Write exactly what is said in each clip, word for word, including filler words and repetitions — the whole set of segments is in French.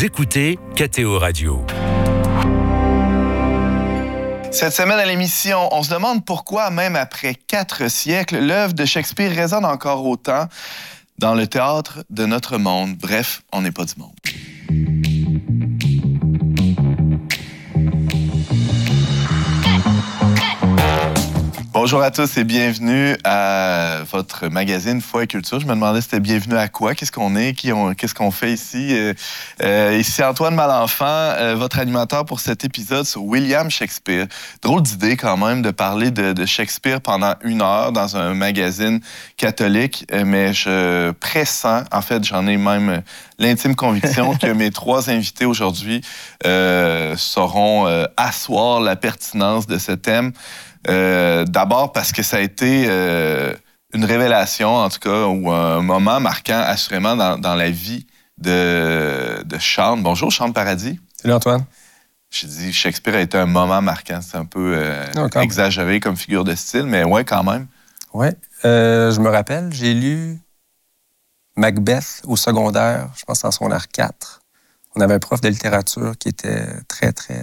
Vous écoutez K T O Radio. Cette semaine à l'émission, on se demande pourquoi, même après quatre siècles, l'œuvre de Shakespeare résonne encore autant dans le théâtre de notre monde. Bref, on n'est pas du monde. Bonjour à tous et bienvenue à votre magazine Foi et Culture. Je me demandais si c'était bienvenue à quoi, qu'est-ce qu'on est, qui on, qu'est-ce qu'on fait ici. Euh, euh, ici Antoine Malenfant, euh, votre animateur pour cet épisode sur William Shakespeare. Drôle d'idée quand même de parler de, de Shakespeare pendant une heure dans un magazine catholique, euh, mais je pressens, en fait j'en ai même l'intime conviction que mes trois invités aujourd'hui euh, sauront euh, asseoir la pertinence de ce thème. Euh, d'abord parce que ça a été euh, une révélation, en tout cas, ou un moment marquant, assurément, dans, dans la vie de, de Chante. Bonjour, Chante Paradis. Salut, Antoine. J'ai dit Shakespeare a été un moment marquant. C'est un peu euh, non, exagéré comme figure de style, mais ouais, quand même. Oui. Euh, je me rappelle, j'ai lu Macbeth au secondaire, je pense en secondaire quatre. On avait un prof de littérature qui était très, très,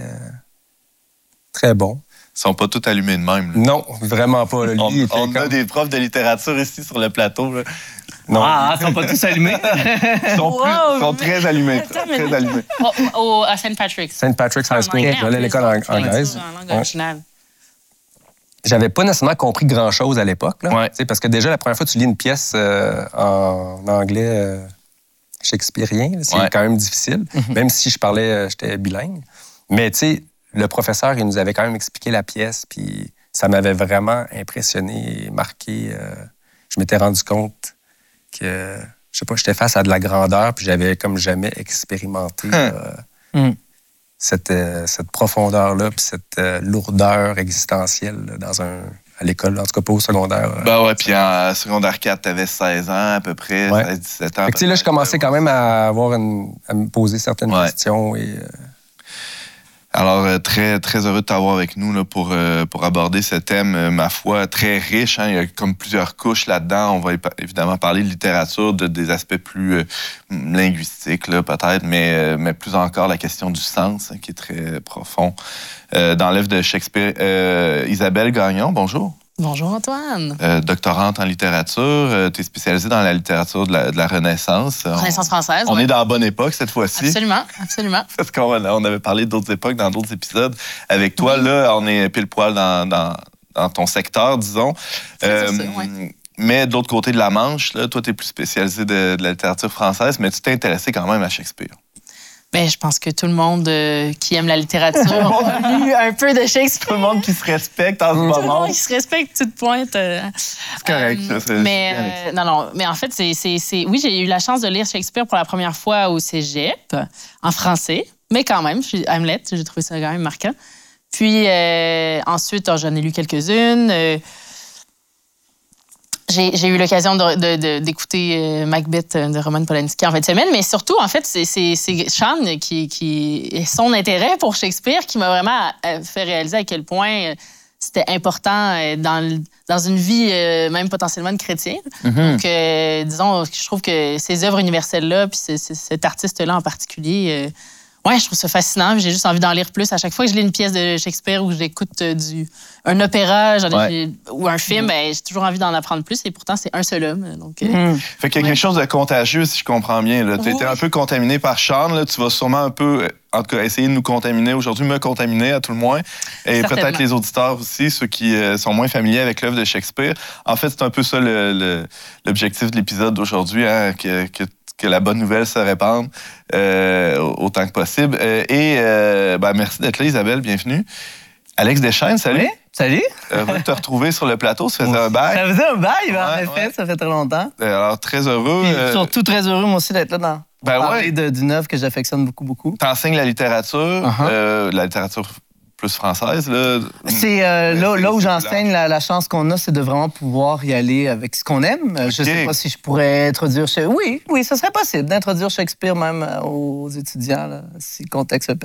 très bon. Ils sont pas tous allumés de même. Là. Non, vraiment pas. Là. Lui, on il était on comme... a des profs de littérature ici sur le plateau. Là. Non. Ah, ils sont pas tous allumés. Ils sont, plus, wow, sont très allumés. Très, très allumés. Au, au, à Saint Patrick's. Saint Patrick's High School. J'allais à l'école en, anglaise. En langue originale. Ouais. J'avais pas nécessairement compris grand-chose à l'époque. Là, ouais. Parce que déjà, la première fois que tu lis une pièce euh, en anglais euh, shakespearien, c'est ouais. quand même difficile. Mm-hmm. Même si je parlais, euh, j'étais bilingue. Mais tu sais, le professeur, il nous avait quand même expliqué la pièce, puis ça m'avait vraiment impressionné et marqué. Euh, je m'étais rendu compte que, je sais pas, j'étais face à de la grandeur, puis j'avais comme jamais expérimenté euh, mm. cette, euh, cette profondeur-là, puis cette euh, lourdeur existentielle là, dans un, à l'école, en tout cas pas au secondaire. Ben ouais, puis en secondaire quatre, t'avais seize ans à peu près, ouais. seize dix-sept ans. Fait que, tu sais, là, je commençais quand même à, avoir une, à me poser certaines ouais. questions et... Euh, Alors, euh, très, très heureux de t'avoir avec nous là, pour, euh, pour aborder ce thème, euh, ma foi, très riche. Hein. Il y a comme plusieurs couches là-dedans. On va évidemment parler de littérature, de, des aspects plus euh, linguistiques, là, peut-être, mais, euh, mais plus encore la question du sens, hein, qui est très profond. Euh, dans l'œuvre de Shakespeare, euh, Isabelle Gagnon, bonjour. Bonjour Antoine. Euh, doctorante en littérature, euh, tu es spécialisée dans la littérature de la, de la Renaissance. Renaissance française. On ouais. est dans la bonne époque cette fois-ci. Absolument, absolument. Parce qu'on on avait parlé d'autres époques dans d'autres épisodes. Avec toi, oui. là, on est pile poil dans, dans, dans ton secteur, disons. Euh, ça, ouais. Mais de l'autre côté de la Manche, là, toi, tu es plus spécialisée de, de la littérature française, mais tu t'es intéressé quand même à Shakespeare. Ben, je pense que tout le monde euh, qui aime la littérature a lu un peu de Shakespeare. Tout le monde qui se respecte en ce moment. Tout le monde qui se respecte, toute pointe. Euh, c'est correct, euh, ça. C'est, mais, c'est euh, non, non, mais en fait, c'est, c'est, c'est... oui, j'ai eu la chance de lire Shakespeare pour la première fois au cégep, en français. Mais quand même, Hamlet, j'ai trouvé ça quand même marquant. Puis euh, ensuite, oh, j'en ai lu quelques-unes. Euh, J'ai, j'ai eu l'occasion de, de, de, d'écouter euh, Macbeth de Roman Polanski en fin de semaine, mais surtout, en fait, c'est, c'est, c'est Sean qui, qui son intérêt pour Shakespeare qui m'a vraiment fait réaliser à quel point c'était important dans, dans une vie euh, même potentiellement de chrétien. Mm-hmm. Donc, euh, disons, je trouve que ces œuvres universelles-là, puis c'est, c'est, cet artiste-là en particulier... Euh, Ouais, je trouve ça fascinant. J'ai juste envie d'en lire plus. À chaque fois que je lis une pièce de Shakespeare ou que j'écoute du, un opéra genre, ouais. ou un film, ben, j'ai toujours envie d'en apprendre plus. Et pourtant, c'est un seul homme. Donc, mmh. Fait qu'il y a ouais. quelque chose de contagieux, si je comprends bien. Tu étais oui. un peu contaminé par Sean. Là. Tu vas sûrement un peu, en tout cas, essayer de nous contaminer aujourd'hui, me contaminer à tout le moins. Et peut-être les auditeurs aussi, ceux qui euh, sont moins familiers avec l'œuvre de Shakespeare. En fait, c'est un peu ça le, le, l'objectif de l'épisode d'aujourd'hui, hein, que, que que la bonne nouvelle se répande euh, autant que possible. Euh, et euh, ben, merci d'être là, Isabelle. Bienvenue. Alex Deschênes, salut. Oui, salut. Heureux de te retrouver sur le plateau. Ça faisait un bail. Ça faisait un bail, en ouais, effet. Ouais. Ça fait très longtemps. Alors, très heureux. Puis, euh... surtout très heureux, moi aussi, d'être là dans ben parler ouais. de, d'une œuvre que j'affectionne beaucoup, beaucoup. Tu enseignes la littérature, uh-huh. euh, la littérature plus française. Là. C'est euh, là, là où j'enseigne, la, la chance qu'on a, c'est de vraiment pouvoir y aller avec ce qu'on aime. Okay. Je ne sais pas si je pourrais introduire... Oui, oui, ce serait possible d'introduire Shakespeare même aux étudiants, là, si le contexte le permet.